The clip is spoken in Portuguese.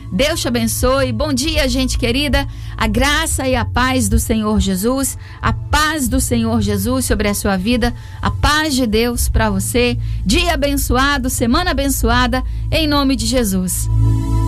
Deus te abençoe. Bom dia, gente querida. A graça e a paz do Senhor Jesus, a paz do Senhor Jesus sobre a sua vida, a paz de Deus para você. Dia abençoado, semana abençoada, em nome de Jesus.